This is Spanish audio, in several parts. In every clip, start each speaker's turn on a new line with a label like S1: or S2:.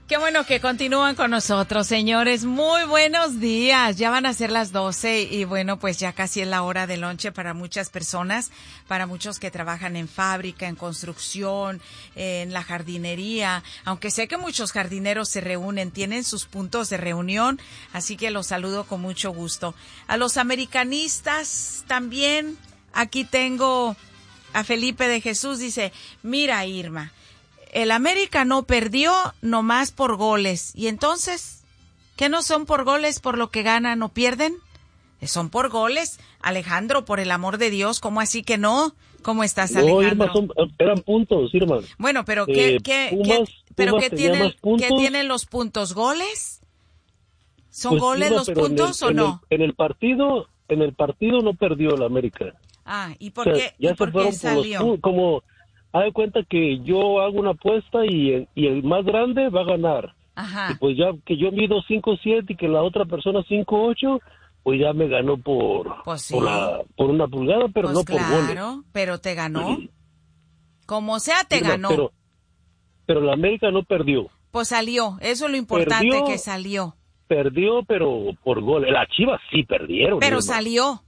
S1: Qué bueno que continúan con nosotros, señores. Muy buenos días. Ya van a ser las 12 y bueno, pues ya casi es la hora de lonche para muchas personas, para muchos que trabajan en fábrica, en construcción, en la jardinería. Aunque sé que muchos jardineros se reúnen, tienen sus puntos de reunión, así que los saludo con mucho gusto. A los americanistas también, aquí tengo a Felipe de Jesús, dice, mira Irma, el América no perdió nomás por goles. ¿Y entonces? ¿Qué no son por goles por lo que ganan o pierden? Son por goles. Alejandro, por el amor de Dios, ¿cómo así que no? ¿Cómo estás, Alejandro?
S2: No, Irma, eran puntos, Irma.
S1: Bueno, pero
S2: Pumas
S1: ¿qué tienen los puntos? ¿Goles? ¿Son
S2: pues,
S1: goles
S2: Irma,
S1: los puntos o no?
S2: En el partido no perdió el América.
S1: Ah, ¿y por qué,
S2: ya
S1: ¿y por qué salió?
S2: Como, haz de cuenta que yo hago una apuesta y el más grande va a ganar.
S1: Ajá.
S2: Y pues ya que yo mido 5'7" y que la otra persona 5'8", pues ya me ganó
S1: Pues sí.
S2: por una pulgada, pero
S1: pues
S2: no por goles.
S1: Claro, pero te ganó. Como sea, te ganó.
S2: Pero la América no perdió.
S1: Pues salió, eso es lo importante, que salió.
S2: Perdió, pero por goles. Las Chivas sí perdieron.
S1: Pero
S2: Irma.
S1: salió.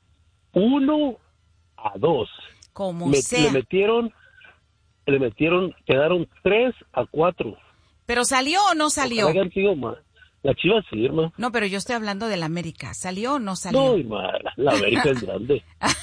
S2: 1-2.
S1: Como sea.
S2: Le metieron, quedaron 3-4.
S1: ¿Pero salió o no salió?
S2: Ojalá hayan sido más. La Chivas sí, Irma.
S1: No, pero yo estoy hablando de la América. ¿Salió o no salió?
S2: No, Irma, la América es grande.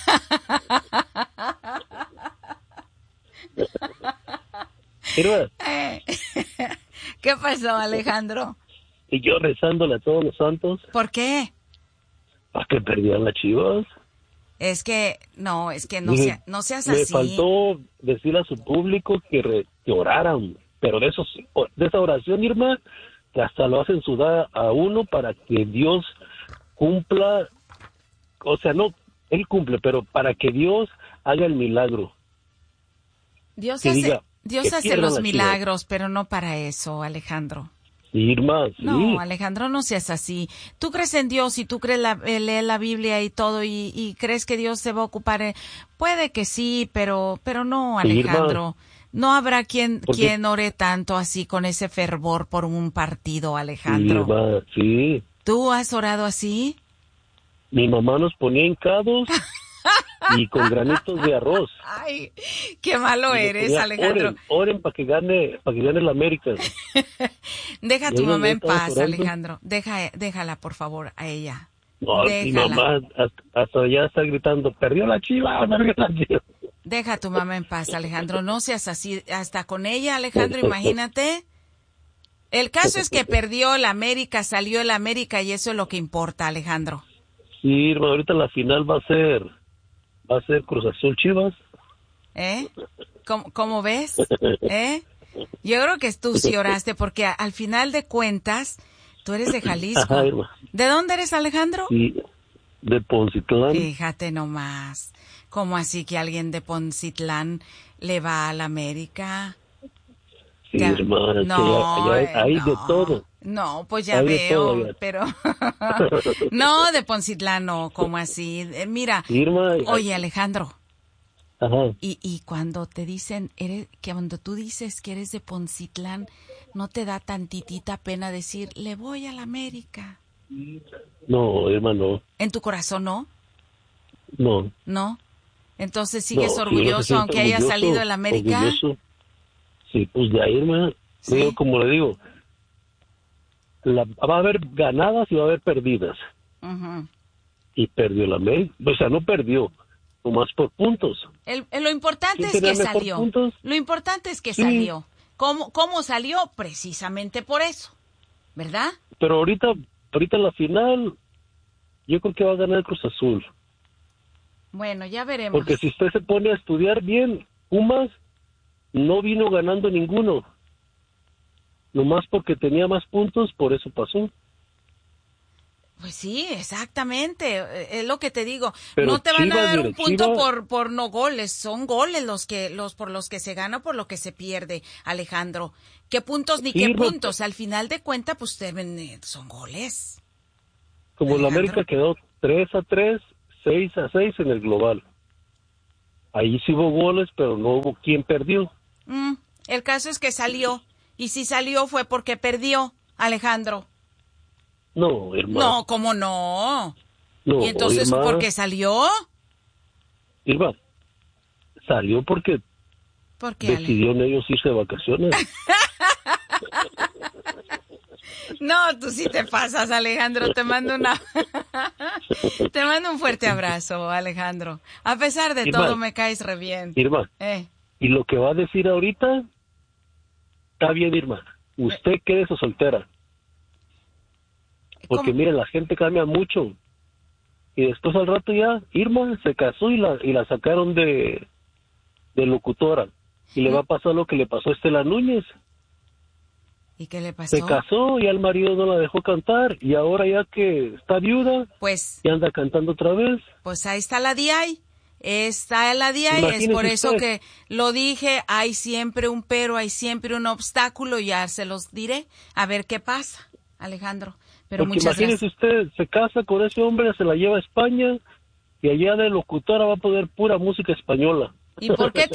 S2: Irma.
S1: ¿Qué pasó, Alejandro?
S2: Y yo rezándole a todos los santos.
S1: ¿Por qué?
S2: ¿Para que perdieran las Chivas?
S1: Es que no seas así.
S2: Me faltó decirle a su público que oraran, pero de esa oración, Irma, que hasta lo hacen sudar a uno para que Dios cumpla, o sea, no, Él cumple, pero para que Dios haga el milagro.
S1: Dios hace los milagros, pero no para eso, Alejandro.
S2: Irma, sí.
S1: No, Alejandro, no seas así. Tú crees en Dios y tú crees lees la Biblia y todo y crees que Dios se va a ocupar. Puede que sí, pero no, Alejandro.
S2: Irma,
S1: no habrá quien ore tanto así con ese fervor por un partido, Alejandro.
S2: Irma, sí.
S1: ¿Tú has orado así?
S2: Mi mamá nos ponía hincados y con granitos de arroz.
S1: Ay, qué malo eres,
S2: ponía,
S1: Alejandro.
S2: Oren para que gane la América.
S1: Deja a tu mamá en paz, Alejandro. Déjala, por favor, a ella.
S2: No, mi mamá hasta ya está gritando, perdió la Chiva.
S1: Deja a tu mamá en paz, Alejandro. No seas así, hasta con ella, Alejandro, imagínate. El caso es que perdió el América, salió el América y eso es lo que importa, Alejandro.
S2: Sí, Irma, ahorita la final va a ser Cruz Azul Chivas.
S1: ¿Cómo ves? Yo creo que tú sí oraste porque al final de cuentas tú eres de Jalisco.
S2: Ajá, Irma.
S1: ¿De dónde eres, Alejandro?
S2: Sí, de Poncitlán.
S1: Fíjate nomás. ¿Cómo así que alguien de Poncitlán le va a la América?
S2: Sí, hermana, no, hay de todo.
S1: No, pues ya
S2: hay
S1: veo, pero no, de Poncitlán no, ¿cómo así? Mira,
S2: Irma,
S1: oye, Alejandro.
S2: Ajá.
S1: Y cuando te dicen, cuando tú dices que eres de Poncitlán, ¿no te da tantitita pena decir, le voy a la América?
S2: No, hermano.
S1: ¿En tu corazón no?
S2: No.
S1: ¿No? Entonces sigues orgulloso, aunque haya salido el América.
S2: Orgulloso. Sí, pues de ahí, hermano. ¿Sí? Digo, como le digo, va a haber ganadas y va a haber perdidas.
S1: Uh-huh.
S2: Y perdió la América. O sea, no perdió, nomás por puntos.
S1: Lo importante es que salió. Puntos? Lo importante es que salió. ¿Cómo salió? Precisamente por eso, ¿verdad?
S2: Pero ahorita en la final, yo creo que va a ganar el Cruz Azul.
S1: Bueno, ya veremos.
S2: Porque si usted se pone a estudiar bien, Pumas no vino ganando ninguno. Nomás porque tenía más puntos, por eso pasó.
S1: Pues sí, exactamente, es lo que te digo.
S2: Pero
S1: no te van a dar un punto
S2: Chivas...
S1: por no goles, son goles por los que se gana, por lo que se pierde, Alejandro. ¿Qué puntos ni qué puntos? Al final de cuentas, pues son goles.
S2: Como la América quedó 3-3, 6-6 en el global. Ahí sí hubo goles, pero no hubo quien perdió.
S1: El caso es que salió Y si salió fue porque perdió, Alejandro.
S2: No, Irma.
S1: No, ¿cómo no?
S2: No,
S1: ¿Y entonces
S2: Irma,
S1: por qué salió?
S2: Irma, salió porque
S1: ¿Por qué, Ale?
S2: decidieron ellos irse de vacaciones.
S1: No, tú sí te pasas, Alejandro. Te mando un fuerte abrazo, Alejandro. A pesar de
S2: Irma,
S1: todo, me caes re bien.
S2: Irma, y lo que va a decir ahorita, está bien, Irma. Usted quédese soltera. Porque mire, la gente cambia mucho. Y después al rato ya, Irma se casó y la sacaron de locutora. Y le va a pasar lo que le pasó a Estela Núñez.
S1: ¿Y qué le pasó?
S2: Se casó y el marido no la dejó cantar. Y ahora ya que está viuda,
S1: pues
S2: ya anda cantando otra vez.
S1: Pues ahí está la DI. Está en la DI. Es por eso que lo dije. Hay siempre un pero, hay siempre un obstáculo. Ya se los diré. A ver qué pasa, Alejandro. Pero
S2: porque
S1: muchas
S2: imagínese
S1: gracias.
S2: usted, se casa con ese hombre, se la lleva a España y allá de locutora va a poner pura música española.
S1: ¿Y por qué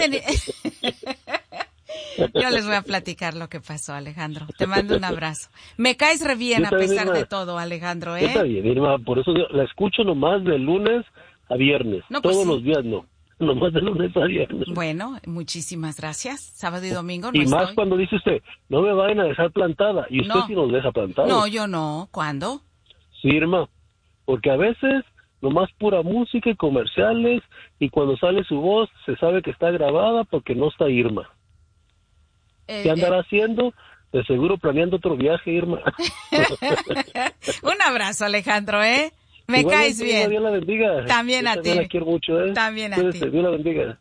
S1: Yo les voy a platicar lo que pasó, Alejandro. Te mando un abrazo. Me caes re bien a pesar de todo, Alejandro, ¿eh?
S2: Está bien, Irma, por eso la escucho nomás de lunes a viernes.
S1: No, pues
S2: todos
S1: sí.
S2: los días no. Nomás de lunes a viernes.
S1: Bueno, muchísimas gracias. Sábado y domingo no
S2: y más
S1: estoy.
S2: cuando dice usted, no me vayan a dejar plantada. Y usted sí nos deja plantada.
S1: No, yo no. ¿Cuándo?
S2: Sí, Irma. Porque a veces nomás pura música y comerciales. Y cuando sale su voz se sabe que está grabada porque no está Irma. ¿Qué andará haciendo? De seguro planeando otro viaje, Irma.
S1: Un abrazo, Alejandro, ¿eh? Me
S2: Igualmente,
S1: caes bien.
S2: Dios la bendiga.
S1: También a ti.
S2: La quiero mucho, ¿eh?
S1: También a
S2: Cuídese,
S1: ti.
S2: Dios la bendiga.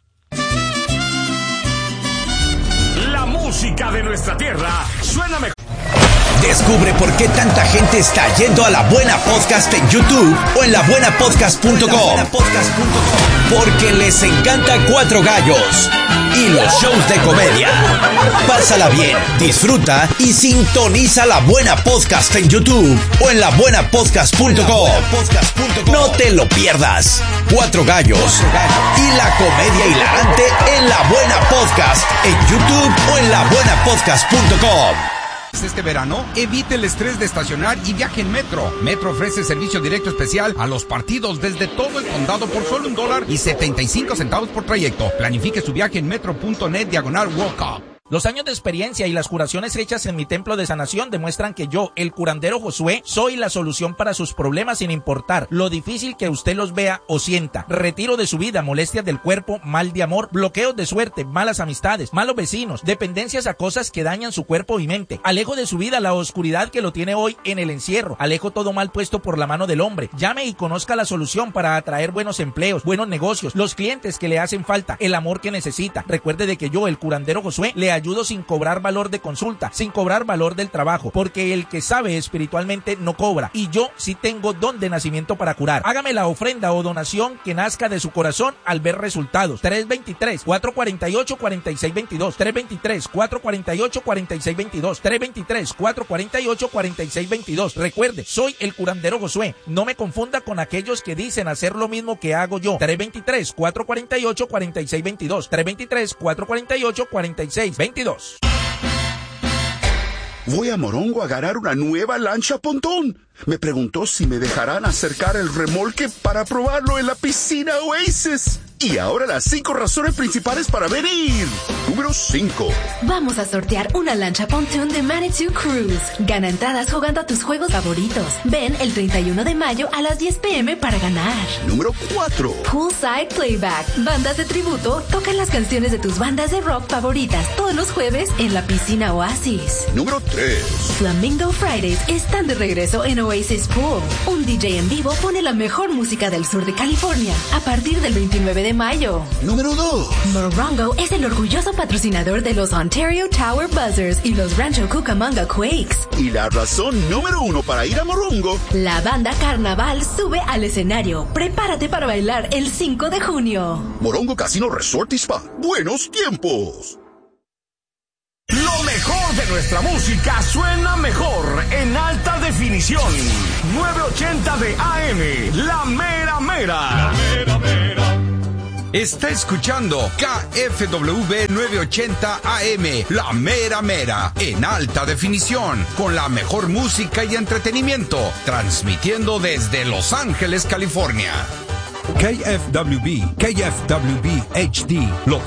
S3: La música de nuestra tierra suena mejor.
S4: Descubre por qué tanta gente está yendo a La Buena Podcast en YouTube o en labuenapodcast.com. Porque les encanta Cuatro Gallos y los shows de comedia. Pásala bien, disfruta y sintoniza La Buena Podcast en YouTube o en labuenapodcast.com. No te lo pierdas. Cuatro Gallos y la comedia hilarante en La Buena Podcast en YouTube o en labuenapodcast.com.
S5: Este verano, evite el estrés de estacionar y viaje en Metro. Metro ofrece servicio directo especial a los partidos desde todo el condado por solo $1.75 por trayecto. Planifique su viaje en metro.net/World Cup.
S6: Los años de experiencia y las curaciones hechas en mi templo de sanación demuestran que yo, el curandero Josué, soy la solución para sus problemas sin importar lo difícil que usted los vea o sienta. Retiro de su vida, molestias del cuerpo, mal de amor, bloqueos de suerte, malas amistades, malos vecinos, dependencias a cosas que dañan su cuerpo y mente. Alejo de su vida la oscuridad que lo tiene hoy en el encierro. Alejo todo mal puesto por la mano del hombre. Llame y conozca la solución para atraer buenos empleos, buenos negocios, los clientes que le hacen falta, el amor que necesita. Recuerde de que yo, el curandero Josué, le ayudo sin cobrar valor de consulta, sin cobrar valor del trabajo, porque el que sabe espiritualmente no cobra, y yo sí tengo don de nacimiento para curar. Hágame la ofrenda o donación que nazca de su corazón al ver resultados. 323-448-4622, 323-448-4622, 323-448-4622. Recuerde, soy el curandero Josué. No me confunda con aquellos que dicen hacer lo mismo que hago yo. 323-448-4622, 323-448-4622.
S7: Voy a Morongo a agarrar una nueva lancha pontón. Me preguntó si me dejarán acercar el remolque para probarlo en la piscina Oasis. Y ahora las 5 razones principales para venir. Número 5.
S8: Vamos a sortear una lancha pontoon de Manitou Cruise. Gana entradas jugando a tus juegos favoritos. Ven el 31 de mayo a las 10 p.m. para ganar.
S7: Número 4.
S8: Poolside Playback. Bandas de tributo tocan las canciones de tus bandas de rock favoritas todos los jueves en la piscina Oasis.
S7: Número 3.
S8: Flamingo Fridays están de regreso en Oasis Pool. Un DJ en vivo pone la mejor música del sur de California a partir del 29 de mayo.
S7: Número 2.
S8: Morongo es el orgulloso patrocinador de los Ontario Tower Buzzers y los Rancho Cucamonga Quakes.
S7: Y la razón número 1 para ir a Morongo.
S8: La banda Carnaval sube al escenario. Prepárate para bailar el 5 de junio.
S7: Morongo Casino Resort y Spa. Buenos tiempos.
S3: Lo mejor de nuestra música suena mejor en alta definición. 980 de AM, La Mera Mera. La Mera Mera.
S5: Está escuchando KFWB 980 AM, la mera mera, en alta definición, con la mejor música y entretenimiento, transmitiendo desde Los Ángeles, California.
S9: KFWB HD, los